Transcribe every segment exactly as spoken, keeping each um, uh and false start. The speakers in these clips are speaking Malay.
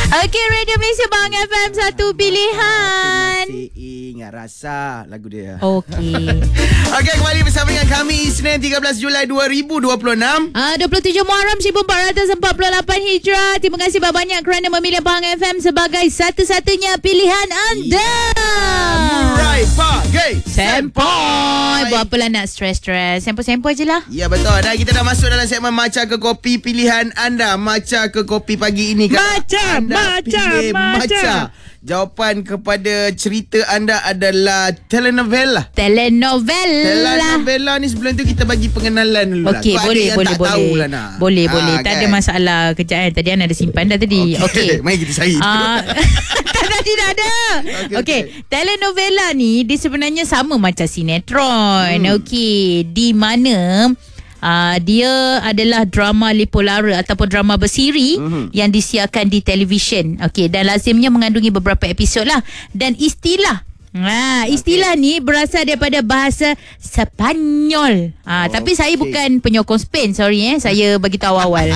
Okey, Radio Malaysia Bang F M satu pilihan. Masih ingat rasa lagu dia. Okey. Okey, kembali bersama dengan kami Isnin tiga belas Julai dua ribu dua puluh enam. Uh, dua puluh tujuh Muharram seribu empat ratus empat puluh lapan Hijrah. Terima kasih banyak kerana memilih Bang F M sebagai satu-satunya pilihan anda. Murai pagi Sempoi. Buat apalah nak stres-stres. Sempoi-sempoi je lah. Ya, betul. Dan kita dah masuk dalam segmen Maca ke Kopi pilihan anda. Maca ke Kopi pagi ini. Maca, anda maca, pilih maca. maca. Jawapan kepada cerita anda adalah telenovela. Telenovela. Telenovela ni sebelum tu kita bagi pengenalan dulu. Okey, lah. boleh, yang boleh, tak boleh. tahulah nak. Boleh, Ha, boleh. Tak kan? ada masalah. Kejap kan. Tadi Ana ada simpan dah tadi. Okey. Okey. Mari kita cari. Ah, tadi dah ada. Okey, Okey, okay. Telenovela ni dia sebenarnya sama macam sinetron. Hmm. Okey, di mana Uh, dia adalah drama lipolara ataupun drama bersiri uh-huh. yang disiarkan di televisyen. Okey, dan lazimnya mengandungi beberapa episod lah. Dan istilah Ha, istilah okay. ni berasal daripada bahasa Sepanyol. Ha, oh, tapi saya okay. bukan penyokong Spain, sorry eh. Saya bagi tahu awal.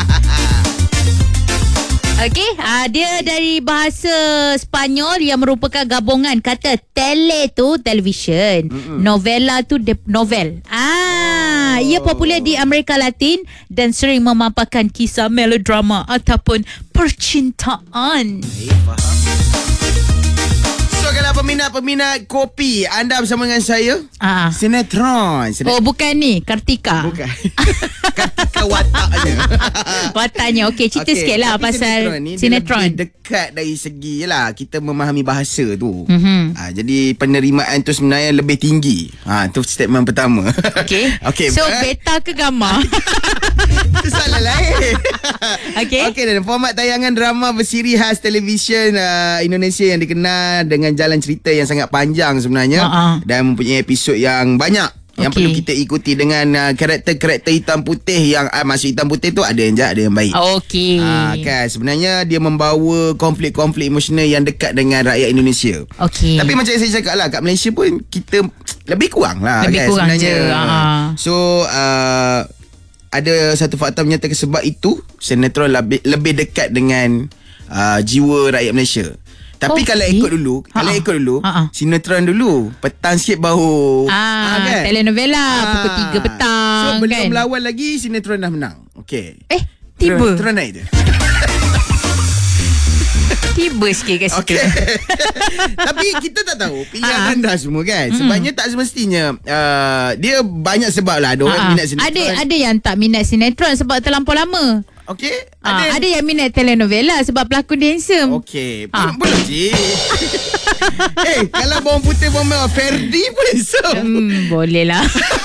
Okey, uh, dia dari bahasa Sepanyol yang merupakan gabungan kata tele tu television, mm-mm. novela tu de- novel. Ah, oh. Ia popular di Amerika Latin dan sering memaparkan kisah melodrama ataupun percintaan. Eh, faham. So, kalau peminat-peminat kopi, anda bersama dengan saya, ah. sinetron. Sinetron. Oh, bukan ni, Kartika. Bukan. Kartika wataknya. Wataknya. Okey, cerita okay, sikit lah pasal sinetron ni sinetron. Dia dekat dari segi lah kita memahami bahasa tu. Mm-hmm. Ha, jadi penerimaan tu sebenarnya lebih tinggi. Ha, tu statement pertama. Okey. Okay, so, uh, beta ke gamma? Itu salah lain. Okey. Okey, dan format tayangan drama bersiri khas televisyen uh, Indonesia yang dikenal dengan jalan cerita yang sangat panjang sebenarnya, uh-uh. dan mempunyai episod yang banyak. Yang okay. perlu kita ikuti dengan uh, karakter-karakter hitam putih yang uh, maksud hitam putih tu ada yang jahat, ada yang baik. Okey. Uh, kan sebenarnya dia membawa konflik-konflik emosional yang dekat dengan rakyat Indonesia. Okey. Tapi macam yang saya cakap lah, kat Malaysia pun kita lebih kurang lah lebih kan kurang sebenarnya. Je. Uh-huh. So uh, ada satu fakta menyatakan sebab itu sinetron lebih, lebih dekat dengan uh, jiwa rakyat Malaysia. Tapi okay. kalau ikut dulu, Ha-ha. kalau ikut dulu, Ha-ha. sinetron dulu, petang sikit baru. Ah, ha, kan? Telenovela ha. pukul tiga petang. So belum kan? lawan lagi, sinetron dah menang. Okey. Eh, tiba. Terus naik je. Tiba sikit kat situ. Okay. Tapi kita tak tahu pilihan Ha-ha. anda semua kan. Sebabnya tak semestinya uh, dia banyak sebab lah. Ada orang Ha-ha. minat sinetron. Ada ada yang tak minat sinetron sebab terlampau lama. Okey. Ada, ha, ada yang minat telenovela sebab pelakon dia handsome. Okey. Ha. Boleh cik. Eh, kalau bawang putih bawang merah, Ferdi pun handsome. Hmm, boleh lah.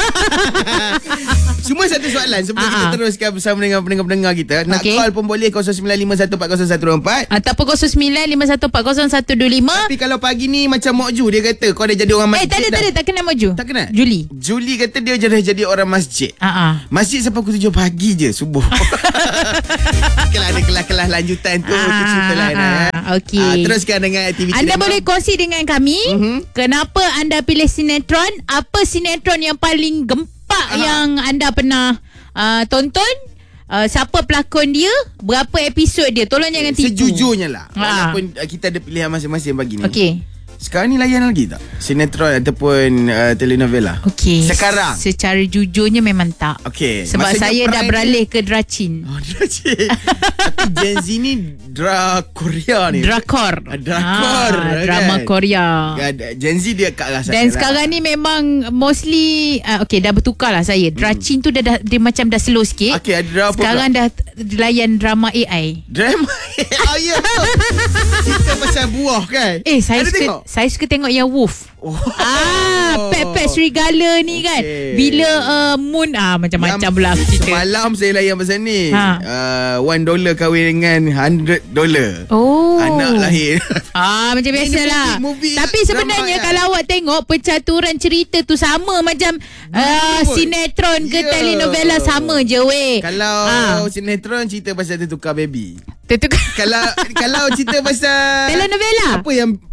Cuma satu soalan sebelum Ha-ha. kita teruskan bersama dengan pendengar-pendengar kita. Nak okay. call pun boleh kosong sembilan lima satu empat kosong satu dua empat ataupun kosong sembilan lima satu empat kosong satu dua lima. Tapi kalau pagi ni macam Mok Ju, dia kata kau dah jadi orang masjid. Eh, tak ada, tak ada. Tak kenal Mok Ju. Tak kenal? Julie. Julie kata dia dah jadi orang masjid. Ha-ha. Masjid sampai pukul tujuh pagi je, subuh. Kalau ada kelas-kelas lanjutan tu, Ah, cerita lain. ah, okey. Ah, teruskan dengan aktiviti. Anda boleh kongsi dengan kami uh-huh. kenapa anda pilih sinetron, apa sinetron yang paling gempak Aha. yang anda pernah uh, tonton, uh, siapa pelakon dia, berapa episod dia. Tolong jangan tipu. Sejujurnya lah, ha. walaupun uh, kita ada pilihan masing-masing pagi ni. Okey. Sekarang ni layan lagi tak sinetron ataupun uh, telenovela? Okey. Sekarang secara jujurnya memang tak. Okey. Sebab Maksudnya saya dah beralih ke Dracin. Oh, Dracin. Tapi Gen Z ni dra Korea ni. Drakor. Ah, drakor. Ah, drama kan? Korea. Gen Z dia kat lah. Dan sekarang ni memang mostly uh, okey, dah bertukar lah saya. Dracin hmm. tu dah, dah dia macam dah slow sikit. Okey, ada drama. Sekarang dah layan drama A I. Drama A I. Oh ya. Cerita pasal buah kan? Eh, saya ada suka tengok? Saya suka tengok yang Wolf. Oh. Ah, pet-pet serigala ni okay. kan. Bila uh, Moon ah macam-macam pula cerita. Semalam saya layan pasal ni. Ha. Uh, one dollar kahwin dengan hundred dollar. Oh. Anak lahir. Ah, macam biasalah. Tapi sebenarnya kalau awak tengok pencaturan cerita tu sama macam uh, sinetron ke yeah. telenovela sama je weh. Kalau ha. sinetron cerita pasal tertukar baby. Tertukar. Kalau kalau cerita pasal telenovela. Apa yang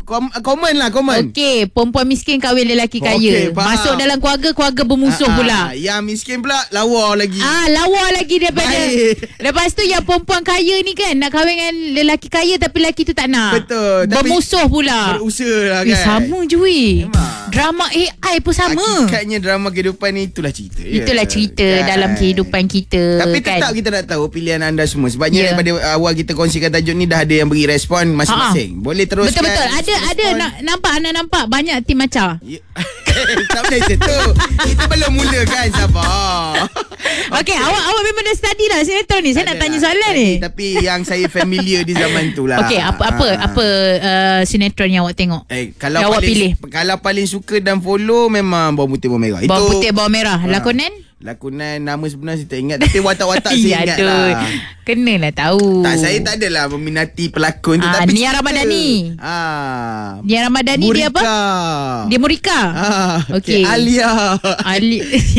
Kom, Common lah common. Okey, perempuan miskin kahwin lelaki kaya. Okey, faham. Masuk dalam keluarga, keluarga bermusuh Ah, pula. ah, Yang miskin pula lawa lagi. Ah, lawa lagi daripada. Baik. Lepas tu yang perempuan kaya ni kan nak kahwin dengan lelaki kaya tapi lelaki tu tak nak. Betul. Tapi Bermusuh pula. berusaha lah kan. Eh, sama je weh. Memang. Drama A I pun sama. Hakikatnya drama kehidupan ni itulah cerita. Itulah cerita Kan? dalam kehidupan kita. Tapi kan? tetap kita nak tahu pilihan anda semua. Sebabnya Ya. daripada awal kita kongsikan tajuk ni dah ada yang beri respon masing-masing. Boleh teruskan. Betul-betul. Ada ada nak, nampak anda nampak banyak tim macam. Ya. Tak boleh macam tu. Kita belum mula kan, sabar. Okey, awak awak memang dah study lah sinetron ni. Saya nak Adalah. tanya soalan Tapi- ni. Tapi yang saya familiar di zaman tu lah. Okey, apa apa Ah. apa uh, sinetron yang awak tengok? Eh, kalau yang awak paling, pilih. Kalau paling suka dan follow memang Bawang Putih Bawang Merah. Bawang putih bawang merah. Ah. Lakonan? Lakonan nama sebenar saya tak ingat. Tapi watak-watak saya Ya, ingat aduh. lah. Kenalah tahu. Tak, saya tak adalah meminati pelakon tu. Ah, tapi Nia cerita. Ramadhani. Ah. Nia Ramadhani dia apa? Dia Murika. Ah, Okey. okay. Alia. Ali.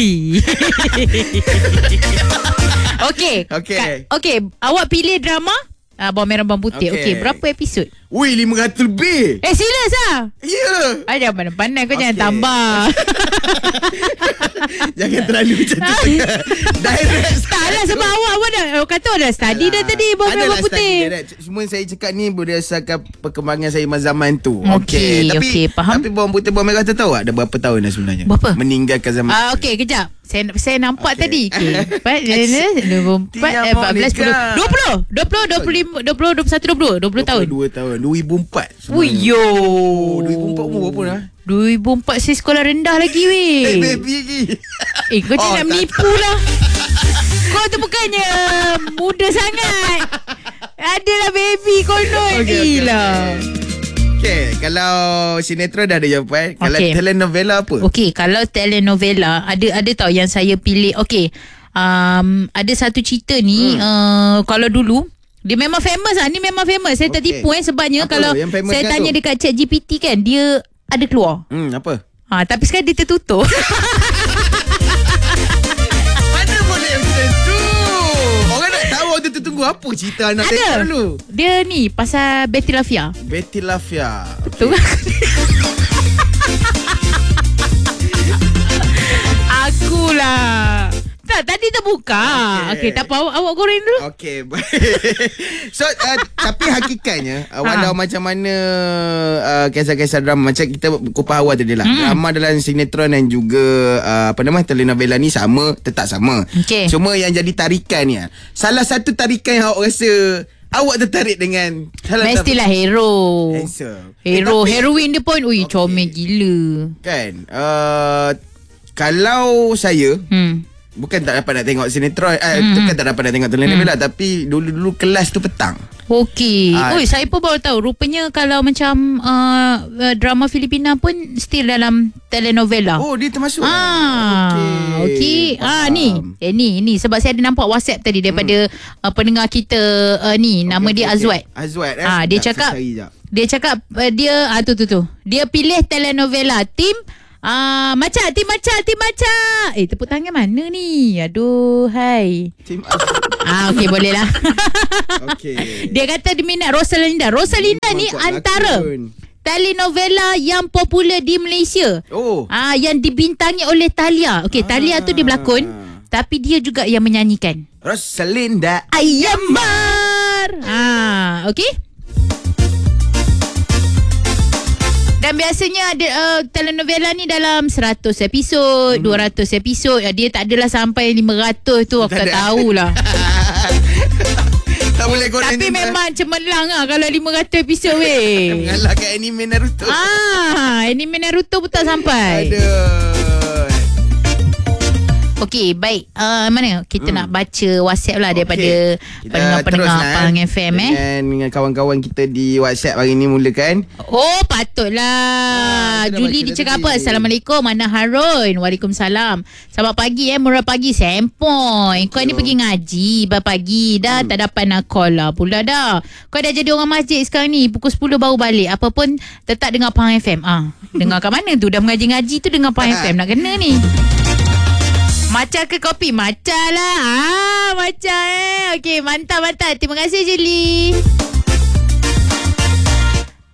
Okey. Okey. Ka- Okey, awak pilih drama ah, Bawang Merah Bawang Putih. Okey. Okey, berapa episod? Ui, lima ratus lebih. Eh, serius ah? Ya. Yeah. Ah, jangan pandai-pandai kau Okey. jangan tambah. Jangan terlalu macam tu. Direct. Tak lah sebab awak awak dah awak kata awak dah study dah tadi Bawang Merah Adalah Bawang Putih. study direct. Semua saya cakap ni berdasarkan perkembangan saya zaman tu. Okey, Tapi okey, faham. Tapi Bawang Putih Bawang Merah tu tahu tak ada berapa tahun dah sebenarnya? Berapa? Meninggalkan zaman. Ah, okey, kejap. Saya saya nampak Okey. tadi. Okey. Empat, dua puluh empat, Tiga empat belas, Monica. sepuluh, dua puluh, dua puluh, dua puluh lima, dua puluh, dua puluh satu, dua puluh, dua puluh tahun. dua tahun. dua ribu empat. Ui yo. Oh, dua ribu empat umur berapa dah? dua ribu empat saya sekolah rendah lagi weh. Eh, baby lagi. Eh, kau Oh, jangan nak tak- menipu lah. Kau tu bukannya muda sangat. Adalah baby konon. Okey, okey, Gila. Okay, kalau sinetron dah ada jawapan. Kalau Okey. telenovela apa? Okey, kalau telenovela ada ada tau yang saya pilih. Okey. Um, ada satu cerita ni hmm. uh, kalau dulu dia memang famous lah. Ni memang famous. Saya okay. tak Okey. tipu eh sebabnya Apa kalau yang famous saya kan tanya tu? dekat ChatGPT kan dia ada keluar. Hmm, apa? Ha, tapi sekarang dia tertutup. Mana boleh macam tu? Orang nak tahu orang tu tunggu apa cerita anak Ada. tengok dulu. Dia ni pasal Betty Lafia. Betty Lafia. Betul. Akulah. Tak, tadi terbuka. Okey, Okey. okay, tak apa awak, awak goreng dulu. Okey. So uh, tapi hakikatnya uh, walau Ha. macam mana uh, kisah-kisah drama macam kita kupas awal tadi lah. Hmm. Drama dalam sinetron dan juga uh, apa nama telenovela ni sama, tetap sama. Okey. Cuma yang jadi tarikan ni. Salah satu tarikan yang awak rasa awak tertarik dengan salah Mestilah hero. Handsome. Hero, Eh, tapi- heroin dia pun ui Okey. comel gila. Kan uh, kalau saya Hmm. bukan tak dapat nak tengok sinetron eh, Hmm. bukan tak dapat nak tengok telenovela tapi dulu-dulu kelas tu petang. Okey. Ah. Oi, saya pun baru tahu rupanya kalau macam uh, uh, drama Filipina pun still dalam telenovela. Oh, dia termasuk. Ah, okey. Ah ni, eh ni ni sebab saya ada nampak WhatsApp tadi daripada hmm. uh, pendengar kita uh, ni okay, nama Okey, dia okey, Azwat. okey. Azwat eh. Ah dia Sekejap, cakap saya cari jap. dia cakap uh, dia ah tu tu tu. Dia pilih telenovela tim Ah, Maca, tim Maca, tim Maca. Eh, tepuk tangan mana ni? Aduh, hai. Tim Ah, okey boleh lah. Okey. Dia kata dia minat Rosalinda. Rosalinda ni Memang kuat antara lakon. telenovela yang popular di Malaysia. Oh. Ah, yang dibintangi oleh Thalia. Okey, Thalia tu dia berlakon, tapi dia juga yang menyanyikan. Rosalinda. Ayamar. Ah, okey. Dan biasanya ada uh, telenovela ni dalam seratus episod, hmm. dua ratus episod. Dia tak adalah sampai lima ratus tu, aku tak, Tak ada. tahulah. Tak boleh korang Tapi ni, memang cemerlang lah kalau lima ratus episod weh. mengalahkan anime Naruto. Ah, anime Naruto pun tak sampai. Aduh. Okey, baik. Uh, mana kita hmm. nak baca WhatsApp lah daripada Kita pendengar-pendengar teruslah, Pahang F M eh. Dengan kawan-kawan kita di WhatsApp hari ni mulakan. Oh, patutlah. Ah, kita dah Julie baca dia cakap tadi. apa? Assalamualaikum, Mana Harun. Waalaikumsalam. Selamat pagi eh, murah pagi Sempoi. Kau ni pergi ngaji pagi dah hmm. tak dapat nak call lah pula dah. Kau dah jadi orang masjid sekarang ni, pukul sepuluh baru balik. Apa pun tetap dengar Pahang F M. Ah, dengar kat mana tu? Dah mengaji-ngaji tu dengar Pahang F M, nak kena ni. Maca ke kopi? Maca lah. Ah, maca eh. Okey, mantap, mantap. Terima kasih, Julie.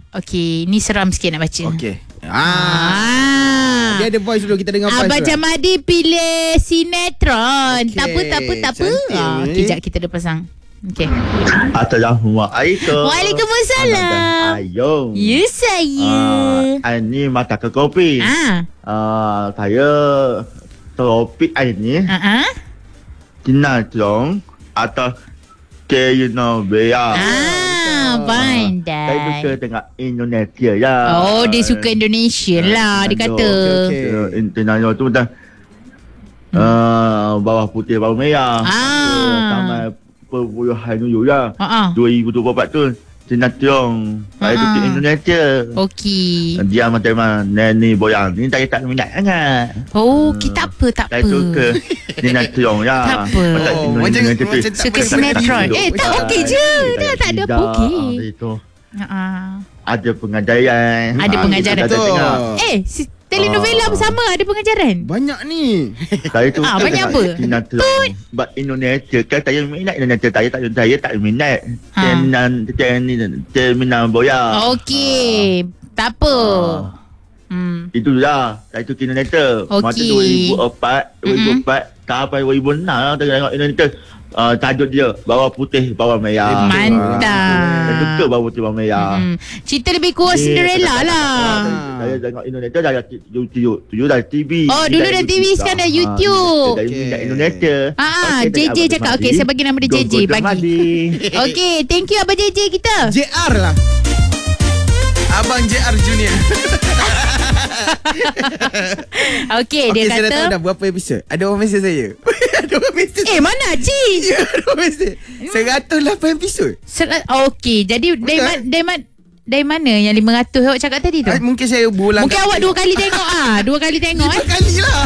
Okey, ni seram sikit nak baca. Okey. Ah. Ah. Dia ada voice dulu, kita dengar voice. Abang dulu. Jamadi pilih sinetron. Okey, Tak apa, tak apa, tak apa. cantik Ah, ni. kejap kita ada pasang. Okey. Assalamualaikum. Waalaikumsalam. Ayo. Ya saya. Uh, ini mata ke kopi. Ah. Uh, saya topik ini Ah. Ah. sinetron atau telenovela. Ah, pandai. Saya suka tengok Indonesia ya. Oh, dia suka Indonesia lah, dia kata. okey, okey. Internasional tu macam uh, bawah putih bawah merah. Ah. Sampai perpuluhan dulu ya. Ah, ah. dua ribu dua puluh empat tu sinetron. Saya Ah. suka Indonesia. Okey. Dia macam mana nenek boyang ni saya tak minat sangat. Oh, kita apa, tak Saya apa. suka sinetron ya. Tak apa. Macam Oh, Indonesia macam- tu. macam tak Suka pernah sinetron. hidup. Eh, tak okey je. Dah tak ada apa okey. Itu Ah, ah. ada pengajaran. Ada Ah, pengajaran. kita dah tengok. Eh, si telenovela pun sama ada pengajaran. Banyak ni. Saya tu Ah, banyak apa? sinetron. But Indonesia kan saya minat Indonesia. Saya tak saya tak minat. Ah. Terminal terminal terminal boya. Okey. Tak apa. Ah. Hmm. Itulah. Saya tu Indonesia. Okey. Masa dua ribu empat, dua ribu empat sampai dua ribu enam lah tengok Indonesia. Uh, tajuk dia bawah putih bawah merah. Saya Mantap. suka bawah putih bawah merah. Hmm. Cerita lebih kurang Eh, Cinderella tak, tak, tak, lah. tak, tak. Saya tengok Indonesia dah YouTube. Dulu dah T V. Oh, dulu dah T V, sekarang dah YouTube. Dari Okey. minat Indonesia. Ah, Okey, J J Abang cakap. Madi. Okey, saya bagi nama dia J J. Gong-gong Bagi. Madi. Okey, thank you Abang J J kita. J R lah. Abang J R Junior. Okey, Okey, dia saya dah tahu kata. dah berapa episod. Ada orang mesej saya. Ada orang mesej. Eh, mana Ci? Ya, ada orang mesej. seratus lapan episod. Ser- Okey, jadi dari, Betul? ma- dari, ma- dari mana yang lima ratus awak cakap tadi tu? Ah, mungkin saya berulang. Mungkin awak dua kali tengok ah, dua kali tengok Lima eh. kali lah.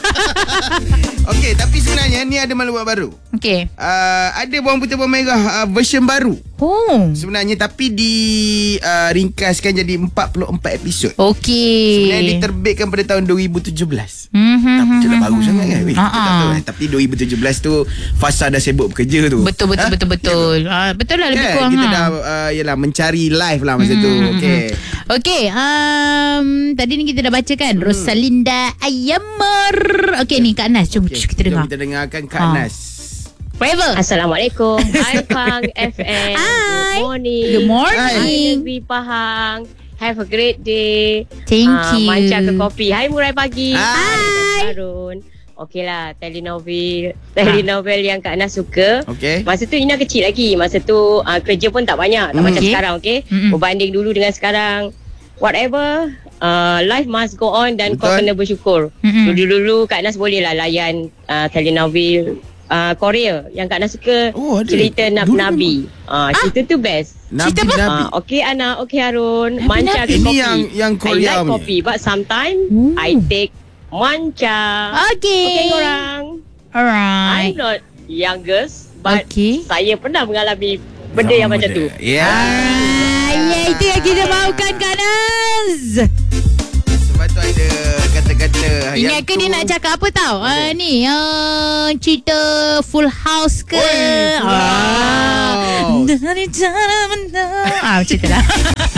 Okey, tapi sebenarnya ni ada maklumat baru. Okey. Uh, ada bawang putih bawang merah uh, version baru Oh. sebenarnya, tapi di uh, ringkaskan jadi empat puluh empat episod. Okey. Sebenarnya diterbitkan pada tahun dua ribu tujuh belas. Mhm. Tapi tu dah baru sangat kan. Weh, kita tak Ah, tahu ah. kan. Tapi dua ribu tujuh belas tu Fasa dah sibuk bekerja tu. Betul betul Ha? betul betul. Ah, betul lah lebih Kan? kurang. Kita ha. dah uh, yalah mencari live lah masa tu. Hmm, Okey. Okey, um, tadi ni kita dah baca kan hmm. Rosalinda Ayamar. Okey ni Kak Nas, jom Okay, kita dengar. Kita dengarkan Kak Ah. Nas. Forever. Assalamualaikum. Hai Pang F M. Hi. Good morning. Good Hi morning. Negeri Pahang. Have a great day. Thank Ah, you. Manca ke kopi. Hai Murai Pagi. Hai. Harun. Okey lah, telenovel. Telenovel yang Kak Nas suka. Okey. Masa tu Ina kecil lagi. Masa tu uh, kerja pun tak banyak. Tak Hmm. macam Okey. sekarang, okey? Mm-mm. Berbanding dulu dengan sekarang. Whatever, uh, life must go on dan kau Betul. kena bersyukur. Mm-mm. Dulu-dulu Kak Nas boleh lah layan uh, telenovel uh, Korea. Yang Kak Nas suka Oh, ada. cerita Nab Dulu Nabi. Uh, cerita tu best. Cerita apa? Nabi. Uh, okay Ana, okay Harun. Nabi, Manca Nabi. ke Ini kopi. yang yang I Korea like punya. kopi but sometimes Ooh. I take manca. Okey. Okay korang. Alright. I'm not youngest but Okey. saya pernah mengalami benda yang macam tu. Ya. Ah, ya itu yang kita mahukan Kak Nas. Sebab tu ada kata-kata yang Ingat ke tu. dia nak cakap apa tau? Uh, ni uh, cerita Full House ke? Oi, Full House. Dari cara menang. Ah, macam tu lah.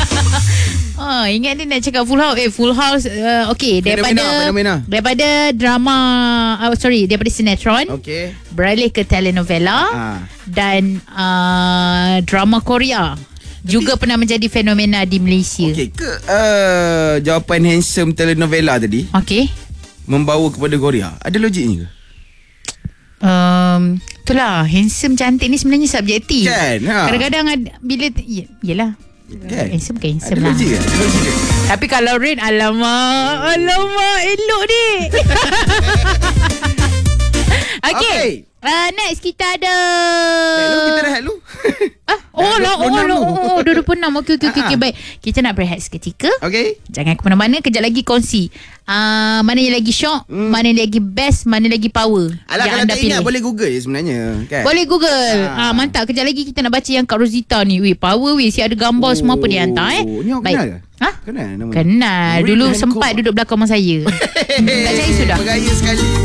Oh, ingat dia nak cakap Full House. Eh, Full House. Uh, okay, daripada Fenomena, fenomena. daripada drama, uh, sorry, daripada sinetron, Okey. beralih ke telenovela Ah. dan uh, drama Korea. Juga pernah menjadi fenomena di Malaysia. Okey, ke uh, jawapan handsome telenovela tadi Okay. membawa kepada Korea. Ada logiknya ke? Um, itulah, handsome cantik ni sebenarnya subjektif. Kan, ha. Kadang-kadang ada, bila y- yelah. Kan? Handsome ke Ada handsome lah. logik ke? Ada logik ke? Tapi kalau Rain, alamak, alamak, elok ni. Okay. Okey. Uh, next kita ada Eh, lu kita rehat lu. ah, Oh lah, oh lah, oh, oh, dua puluh enam. Okey, okey, okey, Ah, okay, ah. baik. Kita nak berehat seketika. Okey. Jangan ke mana-mana. Kejap lagi kongsi uh, mana yang lagi shock, Hmm. mana yang lagi best, mana lagi power Alah, yang kalau anda tak ingat pilih. boleh Google je sebenarnya, kan? Boleh Google. Ah. Ah. Mantap. Kejap lagi kita nak baca yang Kak Rosita ni. Weh, power weh. Si ada gambar semua apa dia hantar eh. Oh, ni awak kenal ke? Ha? Kenal nama? Kenal. Rin Dulu Hancock. sempat duduk belakang rumah saya. Tak cari sudah. Bergaya sekali.